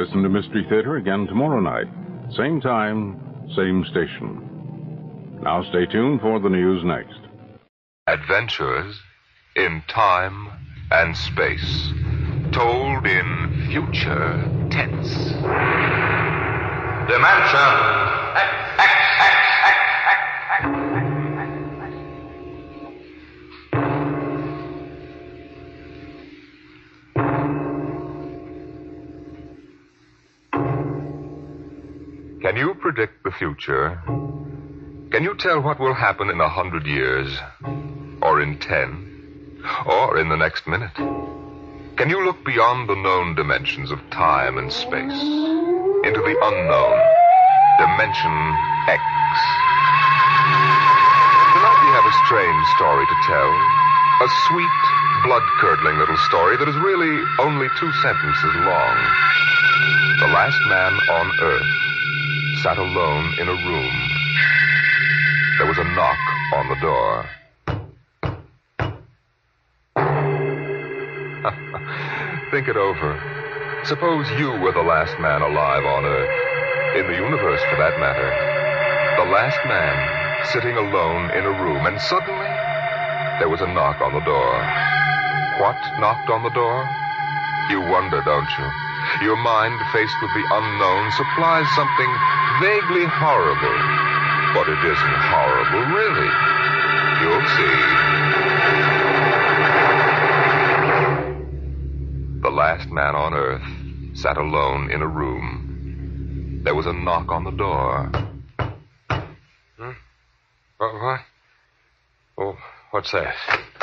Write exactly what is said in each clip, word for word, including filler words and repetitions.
listen to Mystery Theater again tomorrow night. Same time, same station. Now stay tuned for the news next. Adventures in time and space, told in future tense. Dimension X, X, X, X, X, X. Can you predict the future? Can you tell what will happen in a hundred years? Or in ten? Or in the next minute? Can you look beyond the known dimensions of time and space into the unknown, Dimension X? Tonight we have a strange story to tell. A sweet, blood-curdling little story that is really only two sentences long. The last man on Earth sat alone in a room. There was a knock on the door. Think it over. Suppose you were the last man alive on Earth, in the universe for that matter. The last man sitting alone in a room, and suddenly there was a knock on the door. What knocked on the door? You wonder, don't you? Your mind, faced with the unknown, supplies something vaguely horrible. But it isn't horrible, really. You'll see. The last man on Earth sat alone in a room. There was a knock on the door. Hmm? What? What? Oh, what's that?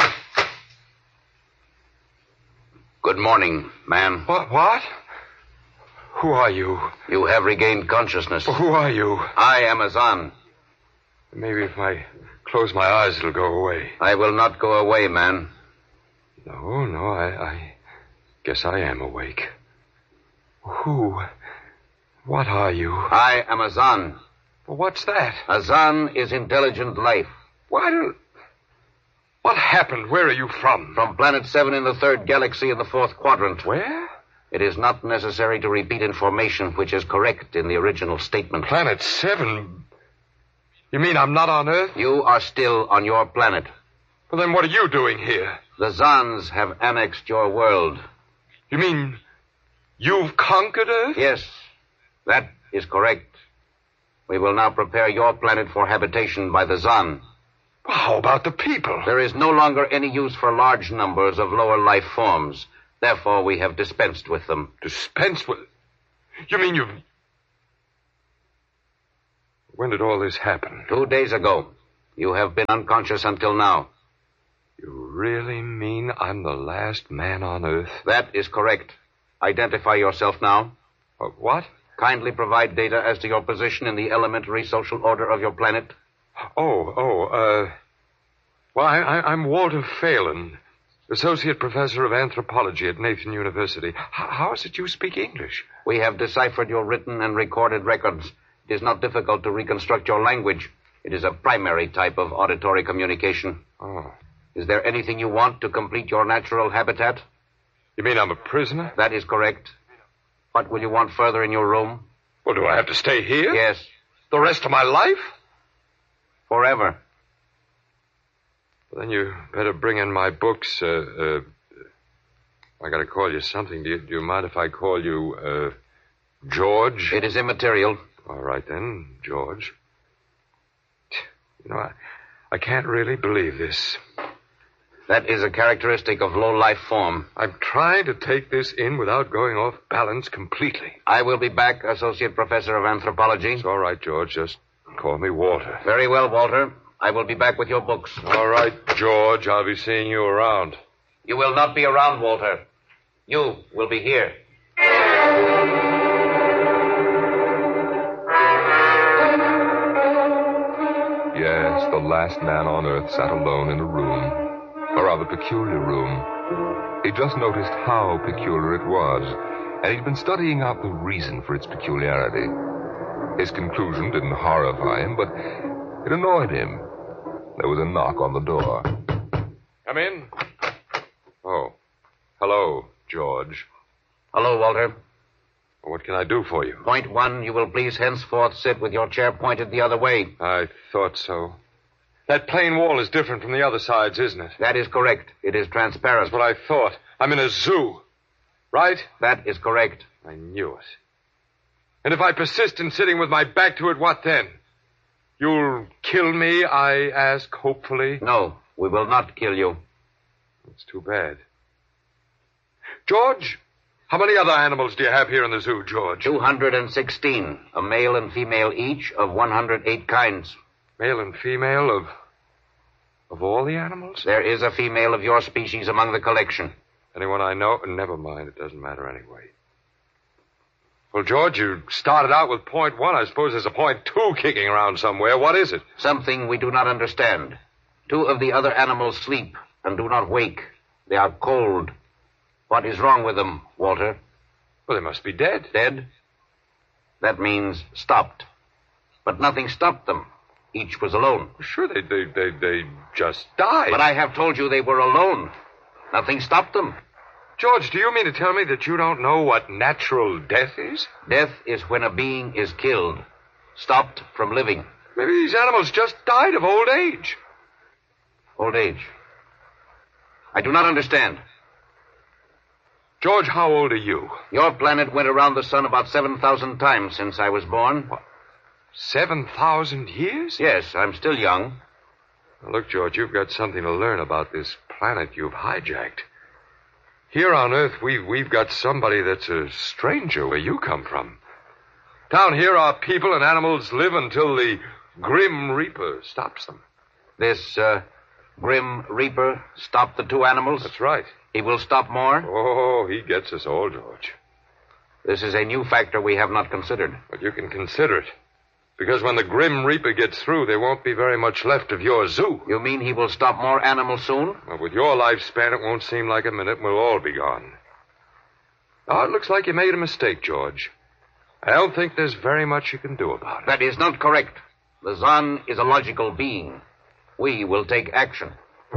Good morning, man. What? What? Who are you? You have regained consciousness. Who are you? I am Azan. Maybe if I close my eyes, it'll go away. I will not go away, man. No, no, I, I guess I am awake. Who? What are you? I am Azan. Well, what's that? Azan is intelligent life. Why do... What happened? Where are you from? From Planet seven in the third galaxy in the fourth quadrant. Where? It is not necessary to repeat information which is correct in the original statement. Planet seven? You mean I'm not on Earth? You are still on your planet. Well, then what are you doing here? The Zans have annexed your world. You mean you've conquered Earth? Yes, that is correct. We will now prepare your planet for habitation by the Zan. Well, how about the people? There is no longer any use for large numbers of lower life forms. Therefore, we have dispensed with them. Dispensed with? You mean you've... When did all this happen? Two days ago. You have been unconscious until now. You really mean I'm the last man on Earth? That is correct. Identify yourself now. Uh, what? Kindly provide data as to your position in the elementary social order of your planet. Oh, oh, uh... Well, I, I, I'm Walter Phelan, Associate Professor of Anthropology at Nathan University. H- how is it you speak English? We have deciphered your written and recorded records. It is not difficult to reconstruct your language. It is a primary type of auditory communication. Oh. Is there anything you want to complete your natural habitat? You mean I'm a prisoner? That is correct. What will you want further in your room? Well, do I have to stay here? Yes. The rest of my life? Forever. Well, then you better bring in my books. Uh, uh, I gotta call you something. Do you, do you mind if I call you, uh, George? It is immaterial. All right, then, George. You know, I, I can't really believe this. That is a characteristic of low-life form. I'm trying to take this in without going off balance completely. I will be back, Associate Professor of Anthropology. It's all right, George. Just call me Walter. Very well, Walter. I will be back with your books. All right, George. I'll be seeing you around. You will not be around, Walter. You will be here. Yes, the last man on Earth sat alone in a room. A rather peculiar room. He just noticed how peculiar it was, and he'd been studying out the reason for its peculiarity. His conclusion didn't horrify him, but it annoyed him. There was a knock on the door. Come in. Oh. Hello, George. Hello, Walter. What can I do for you? Point one, you will please henceforth sit with your chair pointed the other way. I thought so. That plain wall is different from the other sides, isn't it? That is correct. It is transparent. That's what I thought. I'm in a zoo. Right? That is correct. I knew it. And if I persist in sitting with my back to it, what then? You'll kill me, I ask, hopefully? No, we will not kill you. It's too bad. George, how many other animals do you have here in the zoo, George? two hundred sixteen, a male and female each of one hundred eight kinds. Male and female of... of all the animals? There is a female of your species among the collection. Anyone I know? Never mind, it doesn't matter anyway. Well, George, you started out with point one. I suppose there's a point two kicking around somewhere. What is it? Something we do not understand. Two of the other animals sleep and do not wake. They are cold. What is wrong with them, Walter? Well, they must be dead. Dead? That means stopped. But nothing stopped them. Each was alone. Sure, they, they, they, they just died. But I have told you they were alone. Nothing stopped them. George, do you mean to tell me that you don't know what natural death is? Death is when a being is killed, stopped from living. Maybe these animals just died of old age. Old age? I do not understand. George, how old are you? Your planet went around the sun about seven thousand times since I was born. What? seven thousand years? Yes, I'm still young. Now, look, George, you've got something to learn about this planet you've hijacked. Here on Earth, we've, we've got somebody that's a stranger where you come from. Down here, our people and animals live until the Grim Reaper stops them. This, uh, Grim Reaper stopped the two animals? That's right. He will stop more? Oh, he gets us all, George. This is a new factor we have not considered. But you can consider it. Because when the Grim Reaper gets through, there won't be very much left of your zoo. You mean he will stop more animals soon? Well, with your lifespan, it won't seem like a minute and we'll all be gone. Oh, it looks like you made a mistake, George. I don't think there's very much you can do about it. That is not correct. The Zan is a logical being. We will take action.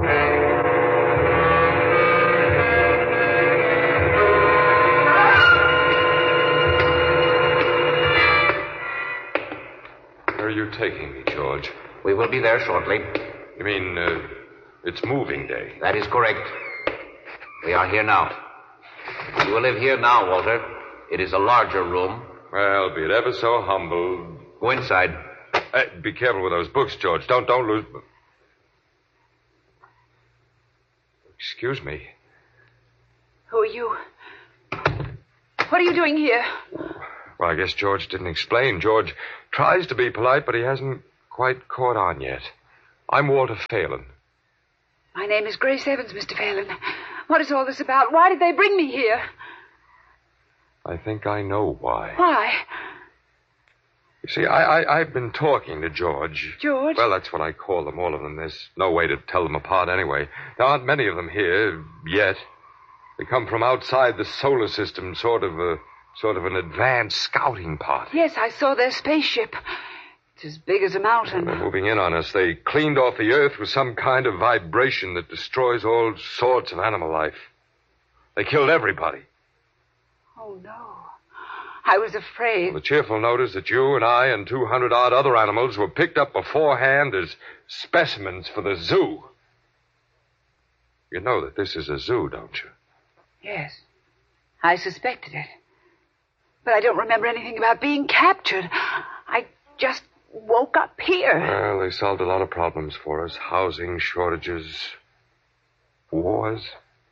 Where are you taking me, George? We will be there shortly. You mean, uh, it's moving day? That is correct. We are here now. You will live here now, Walter. It is a larger room. Well, be it ever so humble. Go inside. Uh, be careful with those books, George. Don't, don't lose... Excuse me. Who are you? What are you doing here? Well, I guess George didn't explain. George tries to be polite, but he hasn't quite caught on yet. I'm Walter Phelan. My name is Grace Evans, Mister Phelan. What is all this about? Why did they bring me here? I think I know why. Why? You see, I, I, I've been talking to George. George? Well, that's what I call them, all of them. There's no way to tell them apart anyway. There aren't many of them here, yet. They come from outside the solar system, sort of a, sort of an advanced scouting party. Yes, I saw their spaceship. It's as big as a mountain. They're moving in on us. They cleaned off the Earth with some kind of vibration that destroys all sorts of animal life. They killed everybody. Oh, no. I was afraid. Well, the cheerful note is that you and I and two hundred odd other animals were picked up beforehand as specimens for the zoo. You know that this is a zoo, don't you? Yes. I suspected it. But I don't remember anything about being captured. I just woke up here. Well, they solved a lot of problems for us. Housing shortages, wars.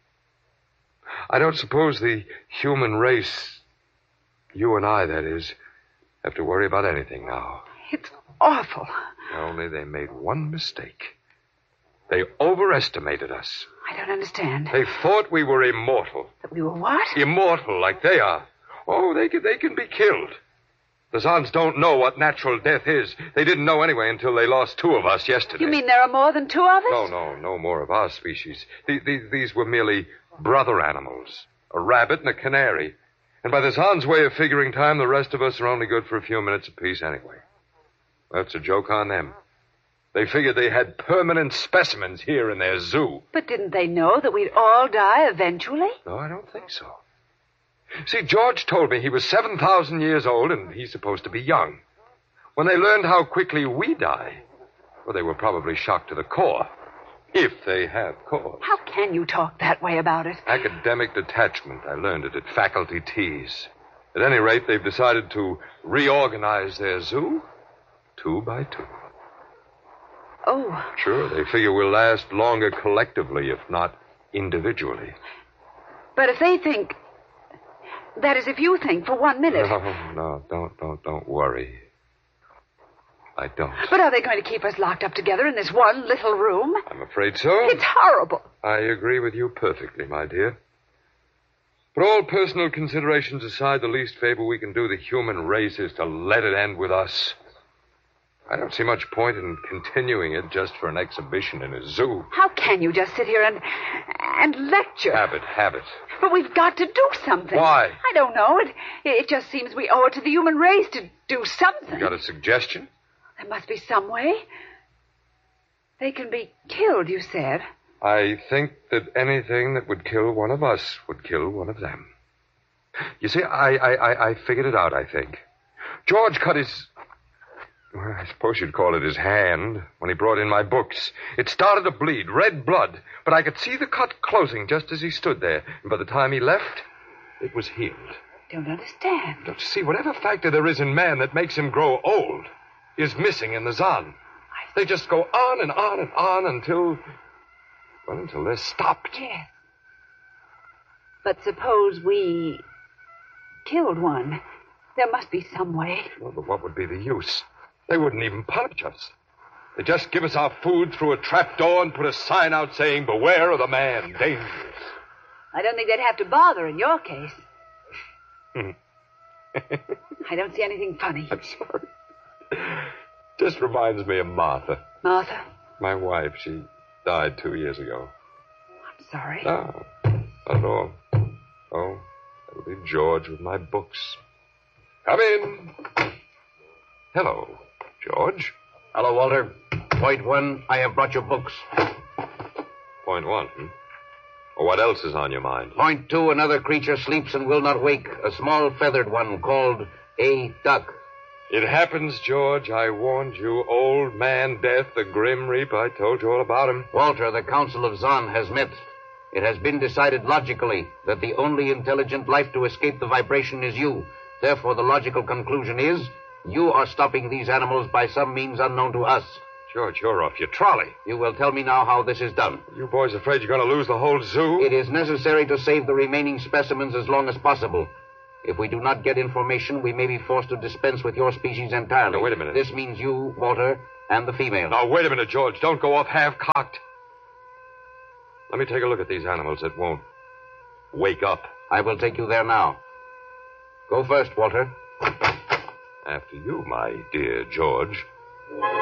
I don't suppose the human race, you and I, that is, have to worry about anything now. It's awful. Only they made one mistake. They overestimated us. I don't understand. They thought we were immortal. That we were what? Immortal, like they are. Oh, they can, they can be killed. The Zans don't know what natural death is. They didn't know anyway until they lost two of us yesterday. You mean there are more than two of us? No, no, no more of our species. The, the, these were merely brother animals. A rabbit and a canary. And by the Zans' way of figuring time, the rest of us are only good for a few minutes apiece anyway. That's a joke on them. They figured they had permanent specimens here in their zoo. But didn't they know that we'd all die eventually? No, I don't think so. See, George told me he was seven thousand years old and he's supposed to be young. When they learned how quickly we die, well, they were probably shocked to the core. If they have cause. How can you talk that way about it? Academic detachment. I learned it at faculty teas. At any rate, they've decided to reorganize their zoo two by two. Oh. Sure, they figure we'll last longer collectively, if not individually. But if they think... That is, if you think for one minute... No, no, don't, don't, don't worry. I don't. But are they going to keep us locked up together in this one little room? I'm afraid so. It's horrible. I agree with you perfectly, my dear. But all personal considerations aside, the least favor we can do the human race is to let it end with us. I don't see much point in continuing it just for an exhibition in a zoo. How can you just sit here and and lecture? Habit, habit. But we've got to do something. Why? I don't know. It, it just seems we owe it to the human race to do something. You got a suggestion? There must be some way. They can be killed, you said. I think that anything that would kill one of us would kill one of them. You see, I, I, I, I figured it out, I think. George cut his... Well, I suppose you'd call it his hand when he brought in my books. It started to bleed, red blood, but I could see the cut closing just as he stood there. And by the time he left, it was healed. I don't understand. Don't you see, whatever factor there is in man that makes him grow old is missing in the Zan. They just go on and on and on until... Well, until they're stopped. Yes. But suppose we killed one. There must be some way. Well, but what would be the use? They wouldn't even punish us. They just give us our food through a trap door and put a sign out saying, beware of the man, dangerous. I don't think they'd have to bother in your case. I don't see anything funny. I'm sorry. Just reminds me of Martha. Martha? My wife. She died two years ago. I'm sorry. No, not at all. Oh, that'll be George with my books. Come in. Hello, George. Hello, Walter. Point one, I have brought your books. Point one, hmm? Well, what else is on your mind? Point two, another creature sleeps and will not wake. A small feathered one called a duck. It happens, George. I warned you. Old man Death, the Grim Reaper. I told you all about him. Walter, the Council of Zan has met. It has been decided logically that the only intelligent life to escape the vibration is you. Therefore, the logical conclusion is you are stopping these animals by some means unknown to us. George, you're off your trolley. You will tell me now how this is done. You boys afraid you're going to lose the whole zoo? It is necessary to save the remaining specimens as long as possible. If we do not get information, we may be forced to dispense with your species entirely. Now, wait a minute. This means you, Walter, and the female. Now, wait a minute, George. Don't go off half-cocked. Let me take a look at these animals that won't wake up. I will take you there now. Go first, Walter. After you, my dear George.